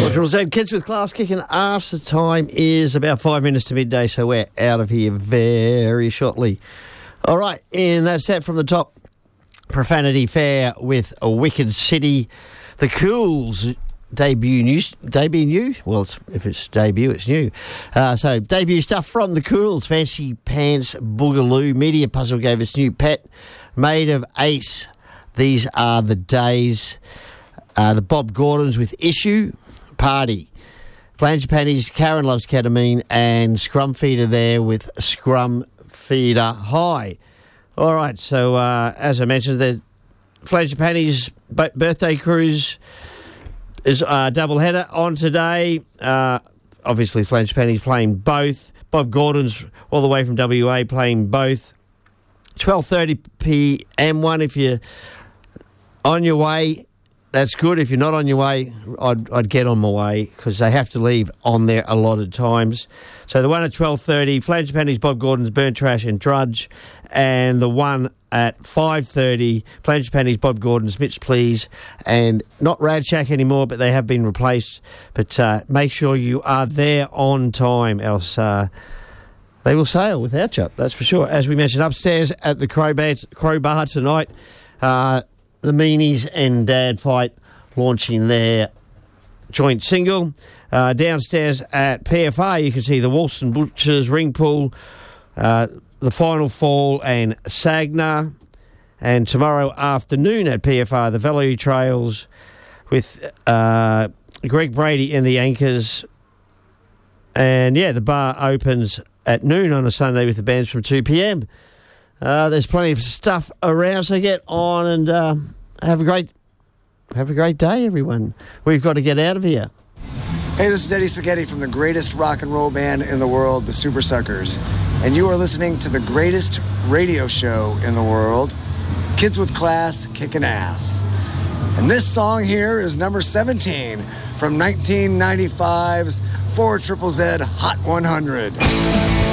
Triple Z, Kids with Class kicking ass. The time is about 5 minutes to midday, so we're out of here very shortly. All right, in that set from the top, Profanity Fair with a Wicked City. The Cools debut new? Well, if it's debut, it's new. So debut stuff from the Cools. Fancy Pants Boogaloo. Media Puzzle gave us New Pet. Made of Ace. These Are the Days. The Bob Gordons with Issue. Party. Flange Panties, Karen Loves Ketamine, and Scrum Feeder there with Scrum Feeder High. All right, so as I mentioned, the Flange Panties birthday cruise is a double header on today. Obviously, Flange Panties playing both. Bob Gordon's all the way from WA playing both. 12:30 p.m. one if you're on your way. That's good. If you're not on your way, I'd get on my way because they have to leave on their allotted times. So the one at 12:30, Flange Panties, Bob Gordon's, Burn Trash and Drudge. And the one at 5:30, Flange Panties, Bob Gordon's, Mitch Please. And not Rad Shack anymore, but they have been replaced. But make sure you are there on time, else they will sail without you, that's for sure. As we mentioned, upstairs at the Crowbar tonight, the Meanies and Dad Fight launching their joint single. Downstairs at PFR, you can see the Woolston Butchers, Ring Pool, the Final Fall and Sagna. And tomorrow afternoon at PFR, the Valley Trails with Greg Brady and the Anchors. And, yeah, the bar opens at noon on a Sunday with the bands from 2 p.m. There's plenty of stuff around, so get on and have a great day, everyone. We've got to get out of here. Hey, this is Eddie Spaghetti from the greatest rock and roll band in the world, the Super Suckers. And you are listening to the greatest radio show in the world, Kids with Class Kicking Ass. And this song here is number 17 from 1995's 4ZZZ Hot 100.